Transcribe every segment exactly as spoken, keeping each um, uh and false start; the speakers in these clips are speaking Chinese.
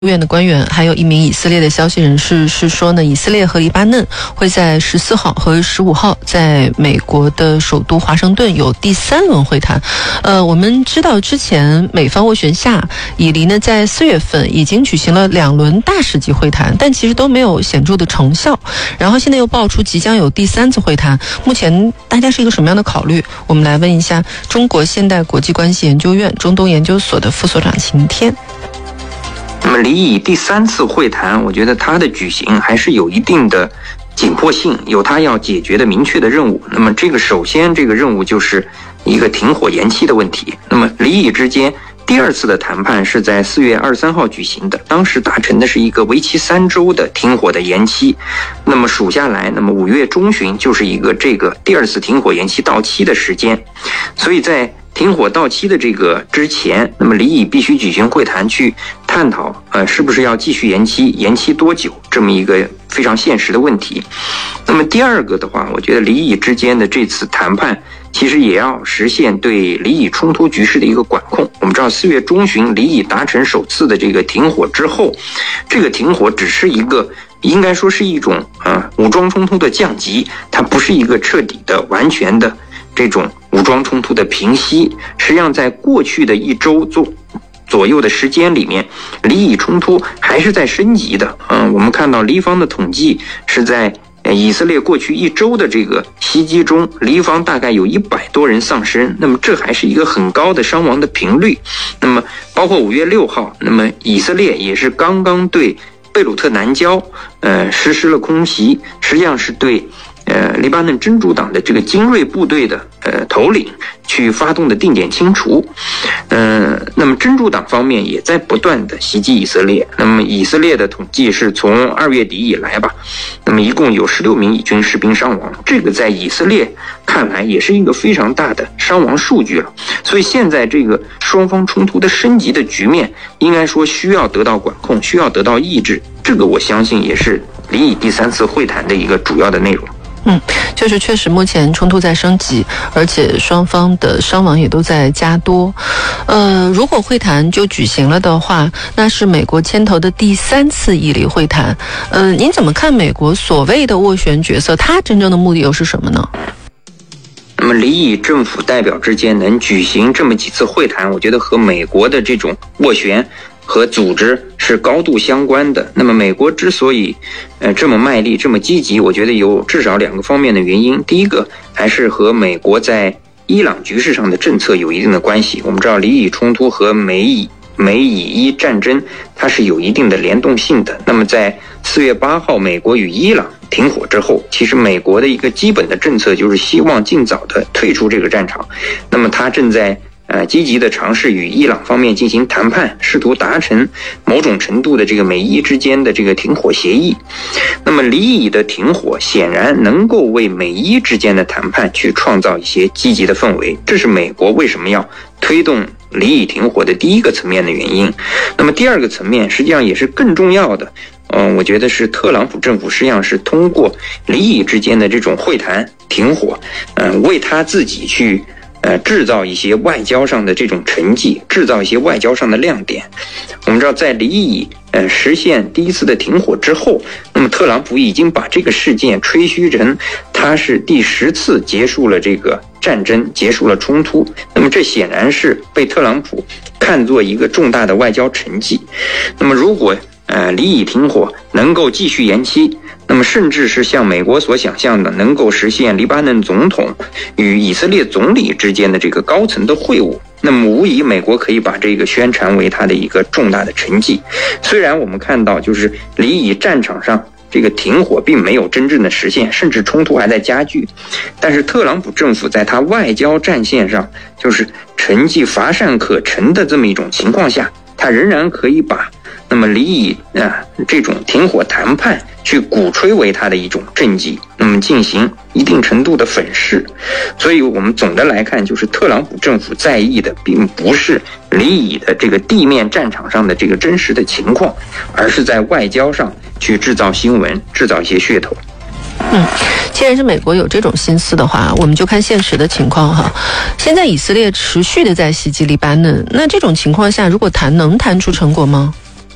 院的官员，还有一名以色列的消息人士是说呢，以色列和黎巴嫩会在十四号和十五号在美国的首都华盛顿有第三轮会谈。呃，我们知道之前美方斡旋下，以黎呢在四月份已经举行了两轮大使级会谈，但其实都没有显著的成效。然后现在又爆出即将有第三次会谈，目前大家是一个什么样的考虑？我们来问一下中国现代国际关系研究院中东研究所的副所长秦天。 那么黎以第三次会谈，我觉得它的举行还是有一定的紧迫性，有它要解决的明确的任务。那么这个首先这个任务就是一个停火延期的问题。那么黎以之间第二次的谈判是在四月二十三号举行的，当时达成的是一个为期三周的停火的延期。那么数下来，那么五月中旬就是一个这个第二次停火延期到期的时间。所以在停火到期的这个之前，那么黎以必须举行会谈去探讨，呃，是不是要继续延期，延期多久，这么一个非常现实的问题。那么第二个的话，我觉得黎以之间的这次谈判，其实也要实现对黎以冲突局势的一个管控。我们知道，四月中旬黎以达成首次的这个停火之后，这个停火只是一个，应该说是一种啊武装冲突的降级，它不是一个彻底的、完全的这种武装冲突的平息。实际上在过去的一周左左右的时间里面，黎以冲突还是在升级的。嗯，我们看到黎方的统计是在以色列过去一周的这个袭击中，黎方大概有一百多人丧生，那么这还是一个很高的伤亡的频率。那么包括五月六号，那么以色列也是刚刚对贝鲁特南郊呃实施了空袭，实际上是对呃，黎巴嫩真主党的这个精锐部队的呃头领去发动的定点清除，呃，那么真主党方面也在不断的袭击以色列。那么以色列的统计是从二月底以来吧，那么一共有十六名以军士兵伤亡，这个在以色列看来也是一个非常大的伤亡数据了。所以现在这个双方冲突的升级的局面，应该说需要得到管控，需要得到抑制。这个我相信也是黎以第三次会谈的一个主要的内容。 嗯，就是确实目前冲突在升级，而且双方的伤亡也都在加多。呃，如果会谈就举行了的话，那是美国牵头的第三次以黎会谈。呃，您怎么看美国所谓的斡旋角色？它真正的目的又是什么呢？ 那么黎以政府代表之间能举行这么几次会谈，我觉得和美国的这种斡旋和组织是高度相关的。那么美国之所以呃这么卖力这么积极，我觉得有至少两个方面的原因。第一个还是和美国在伊朗局势上的政策有一定的关系。我们知道黎以冲突和美以美以伊战争它是有一定的联动性的。那么在四月八号美国与伊朗停火之后，其实美国的一个基本的政策就是希望尽早的退出这个战场。那么它正在呃，积极的尝试与伊朗方面进行谈判，试图达成某种程度的这个美伊之间的这个停火协议。那么黎以的停火显然能够为美伊之间的谈判去创造一些积极的氛围，这是美国为什么要推动黎以停火的第一个层面的原因。那么第二个层面实际上也是更重要的，嗯，我觉得是特朗普政府实际上是通过黎以之间的这种会谈停火，嗯，为他自己去呃，制造一些外交上的这种成绩，制造一些外交上的亮点。我们知道，在黎以呃实现第一次的停火之后，那么特朗普已经把这个事件吹嘘成他是第十次结束了这个战争，结束了冲突。那么这显然是被特朗普看作一个重大的外交成绩。那么如果呃黎以停火能够继续延期，那么甚至是像美国所想象的，能够实现黎巴嫩总统与以色列总理之间的这个高层的会晤，那么无疑美国可以把这个宣传为他的一个重大的成绩。虽然我们看到就是黎以战场上这个停火并没有真正的实现，甚至冲突还在加剧，但是特朗普政府在他外交战线上就是成绩乏善可陈的这么一种情况下，他仍然可以把那么黎以啊这种停火谈判去鼓吹为他的一种政绩，那么进行一定程度的粉饰。所以我们总的来看，就是特朗普政府在意的并不是黎以的这个地面战场上的这个真实的情况，而是在外交上去制造新闻，制造一些噱头。 嗯，既然是美国有这种心思的话，我们就看现实的情况哈。现在以色列持续的在袭击黎巴嫩，那这种情况下，如果谈能谈出成果吗？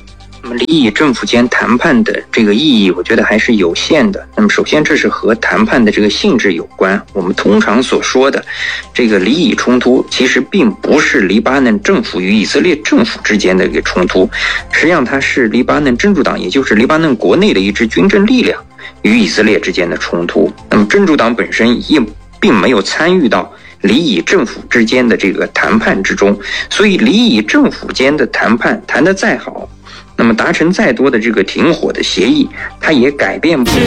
那么黎以政府间谈判的这个意义，我觉得还是有限的。那么首先，这是和谈判的这个性质有关。我们通常所说的这个黎以冲突，其实并不是黎巴嫩政府与以色列政府之间的一个冲突，实际上它是黎巴嫩真主党，也就是黎巴嫩国内的一支军政力量与以色列之间的冲突。那么真主党本身也并没有参与到黎以政府之间的这个谈判之中，所以黎以政府间的谈判谈得再好，那么达成再多的这个停火的协议，它也改变不了